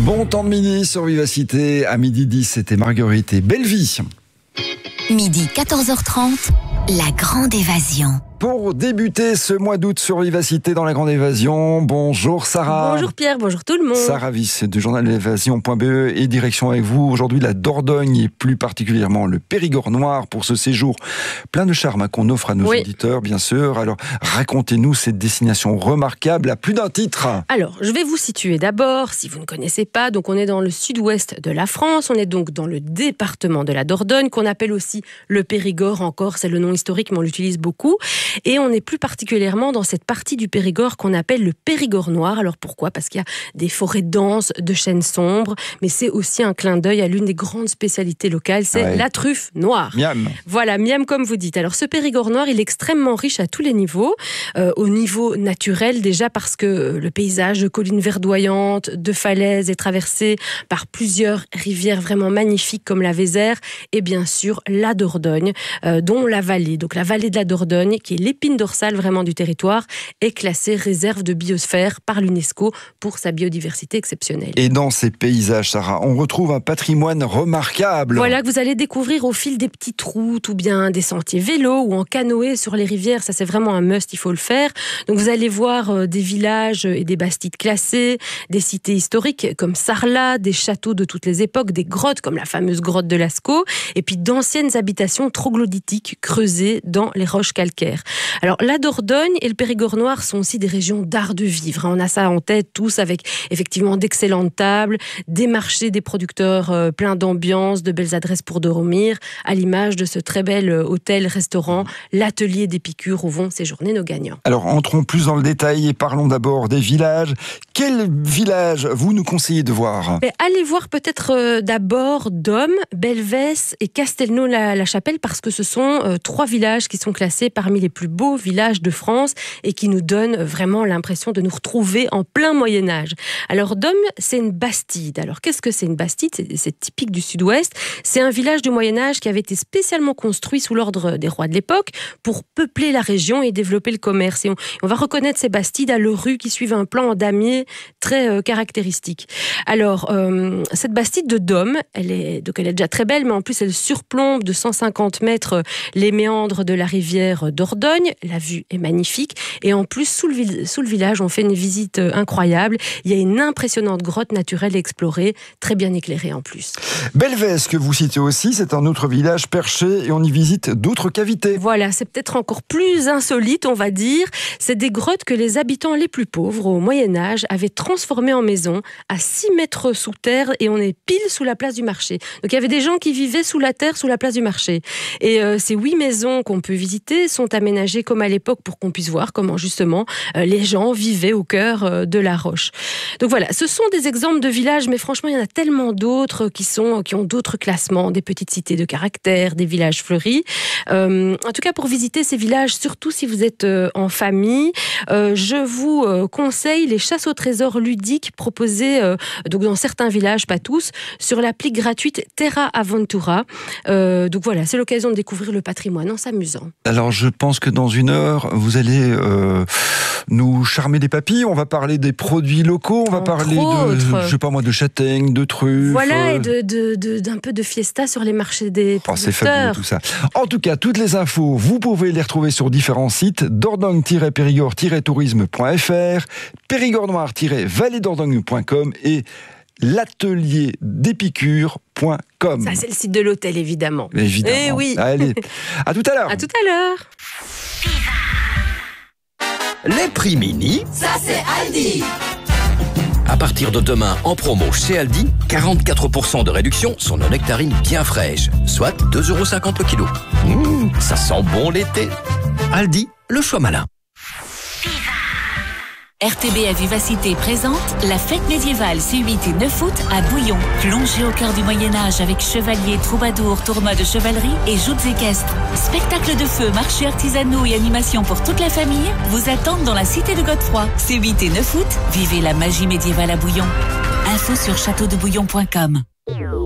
Bon temps de midi sur Vivacité. À midi 10, c'était Marguerite et Bellevie. Midi 14h30, la grande évasion. Pour débuter ce mois d'août sur Vivacité dans la grande évasion, bonjour Sarah. Bonjour Pierre, bonjour tout le monde. Sarah Viss du journal l'évasion.be et direction avec vous aujourd'hui la Dordogne et plus particulièrement le Périgord noir pour ce séjour plein de charme qu'on offre à nos auditeurs bien sûr. Alors racontez-nous cette destination remarquable à plus d'un titre. Alors je vais vous situer d'abord si vous ne connaissez pas. Donc on est dans le sud-ouest de la France, on est donc dans le département de la Dordogne qu'on appelle aussi le Périgord encore, c'est le nom historique mais on l'utilise beaucoup. Et on est plus particulièrement dans cette partie du Périgord qu'on appelle le Périgord noir. Alors pourquoi ? Parce qu'il y a des forêts denses, de chênes sombres, mais c'est aussi un clin d'œil à l'une des grandes spécialités locales, c'est la truffe noire. Miam. Voilà, miam comme vous dites. Alors ce Périgord noir, il est extrêmement riche à tous les niveaux. Au niveau naturel déjà parce que le paysage de collines verdoyantes, de falaises est traversé par plusieurs rivières vraiment magnifiques comme la Vézère et bien sûr la Dordogne, dont la vallée. Donc la vallée de la Dordogne, qui est l'épine dorsale vraiment du territoire, est classée réserve de biosphère par l'UNESCO pour sa biodiversité exceptionnelle. Et dans ces paysages, Sarah, on retrouve un patrimoine remarquable. Voilà que vous allez découvrir au fil des petites routes ou bien des sentiers vélos ou en canoë sur les rivières. Ça, c'est vraiment un must, il faut le faire. Donc vous allez voir des villages et des bastides classés, des cités historiques comme Sarlat, des châteaux de toutes les époques, des grottes comme la fameuse grotte de Lascaux, et puis d'anciennes habitations troglodytiques creusées dans les roches calcaires. Alors la Dordogne et le Périgord noir sont aussi des régions d'art de vivre. On a ça en tête tous avec effectivement d'excellentes tables, des marchés, des producteurs pleins d'ambiance, de belles adresses pour dormir, à l'image de ce très bel hôtel-restaurant, l'atelier d'Épicure où vont séjourner nos gagnants. Alors entrons plus dans le détail et parlons d'abord des villages. Quel village vous nous conseillez de voir ? Allez voir peut-être d'abord Dôme, Belvès et Castelnau-la-Chapelle parce que ce sont trois villages qui sont classés parmi les plus beaux villages de France et qui nous donnent vraiment l'impression de nous retrouver en plein Moyen-Âge. Alors Dôme, c'est une bastide. Alors qu'est-ce que c'est une bastide ? C'est typique du sud-ouest. C'est un village du Moyen-Âge qui avait été spécialement construit sous l'ordre des rois de l'époque pour peupler la région et développer le commerce. Et on va reconnaître ces bastides à leurs rues qui suivent un plan en damier très caractéristique. Alors, cette bastide de Dôme, elle est déjà très belle, mais en plus elle surplombe de 150 mètres les méandres de la rivière Dordogne. La vue est magnifique. Et en plus, sous le village, on fait une visite incroyable. Il y a une impressionnante grotte naturelle à explorer, très bien éclairée en plus. Belvès, que vous citez aussi, c'est un autre village perché et on y visite d'autres cavités. Voilà, c'est peut-être encore plus insolite, on va dire. C'est des grottes que les habitants les plus pauvres, au Moyen-Âge, avaient transformées en maisons à 6 mètres sous terre et on est pile sous la place du marché. Donc il y avait des gens qui vivaient sous la terre, sous la place du marché. Et ces 8 maisons qu'on peut visiter sont aménagées comme à l'époque pour qu'on puisse voir comment justement les gens vivaient au cœur de la roche. Donc voilà, ce sont des exemples de villages, mais franchement il y en a tellement d'autres qui ont d'autres classements, des petites cités de caractère, des villages fleuris. En tout cas pour visiter ces villages, surtout si vous êtes en famille, je vous conseille les chasses au trésor ludiques proposées donc dans certains villages, pas tous, sur l'appli gratuite Terra Aventura. Donc voilà, c'est l'occasion de découvrir le patrimoine en s'amusant. Alors je pense que dans une heure, vous allez nous charmer des papilles. On va parler des produits locaux, on va parler de châtaignes, de truffes. Voilà, et d'un peu de fiesta sur les marchés des producteurs. C'est fabuleux tout ça. En tout cas, toutes les infos, vous pouvez les retrouver sur différents sites, dordogne-périgord-tourisme.fr, périgord-noir-valleedordogne.com et l'atelier d'Épicure.com. Ça, c'est le site de l'hôtel, évidemment. Évidemment. Eh oui. Allez, à tout à l'heure. À tout à l'heure. Les prix mini, ça c'est Aldi. À partir de demain, en promo chez Aldi, 44% de réduction sur nos nectarines bien fraîches, soit 2,50 € le kilo. Ça sent bon l'été. Aldi, le choix malin. RTB à Vivacité présente la fête médiévale C8 et 9 août à Bouillon. Plongez au cœur du Moyen-Âge avec chevaliers, troubadours, tournois de chevalerie et joutes équestres. Spectacles de feu, marchés artisanaux et animations pour toute la famille vous attendent dans la cité de Godefroy. C8 et 9 août, vivez la magie médiévale à Bouillon. Info sur châteaudebouillon.com.